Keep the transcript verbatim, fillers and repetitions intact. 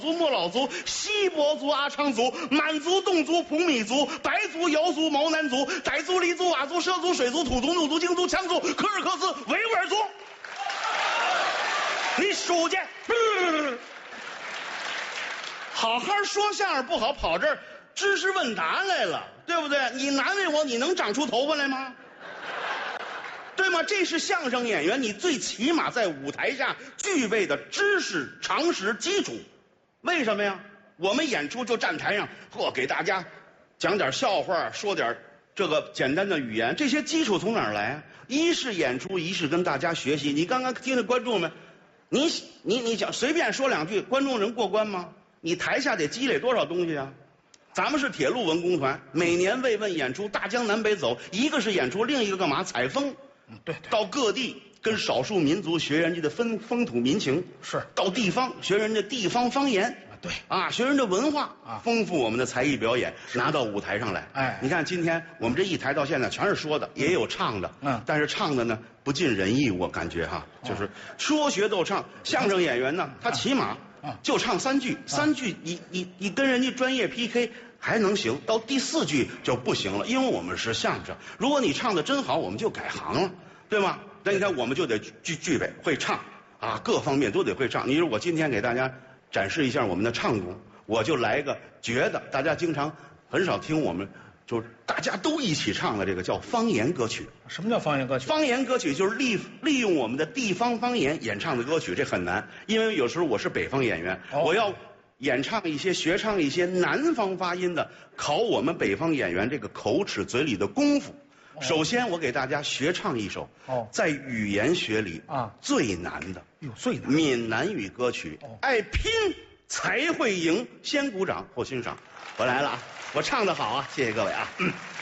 族、莫老族、锡伯族、阿昌族、满族、侗族、普米族、白族、瑶族、毛南族、傣族、黎族、佤族、畲族、水族、土族、怒族、京族、羌族、柯尔克斯、维吾尔族。你数去，好好说相声不好，跑这儿知识问答来了，对不对？你难为我，你能长出头发来吗？对吗？这是相声演员你最起码在舞台下具备的知识常识基础。为什么呀？我们演出就站台上，嚯，给大家讲点笑话，说点这个简单的语言，这些基础从哪儿来啊？一是演出，一是跟大家学习。你刚刚听的观众们，你你你想随便说两句，观众能过关吗？你台下得积累多少东西啊？咱们是铁路文工团，每年慰问演出，大江南北走，一个是演出，另一个干嘛？采风。 嗯，对对， 到各地跟少数民族学人家的风风土民情， 是到地方学人家地方方言， 对啊，学人家文化啊， 丰富我们的才艺表演，拿到舞台上来。 哎你看今天我们这一台到现在全是说的，也有唱的， 嗯但是唱的呢不尽人意，我感觉哈，就是说学逗唱。相声演员呢，他起码嗯就唱三句，三句你你你跟人家专业 P K。还能行，到第四句就不行了，因为我们是相声。如果你唱的真好，我们就改行了，对吗？那你看，我们就得具具备会唱啊，各方面都得会唱。你说我今天给大家展示一下我们的唱功，我就来一个绝的，大家经常很少听我们，就是大家都一起唱的这个叫方言歌曲。 什么叫方言歌曲？ 方言歌曲就是利利用我们的地方方言演唱的歌曲，这很难，因为有时候我是北方演员， 哦、 我要演唱一些学唱一些南方发音的，考我们北方演员这个口齿嘴里的功夫。哦、首先，我给大家学唱一首哦，在语言学里啊最难的， 哟，最难闽南语歌曲。哦、爱拼才会赢，先鼓掌后欣赏。我来了啊，我唱得好啊，谢谢各位啊。嗯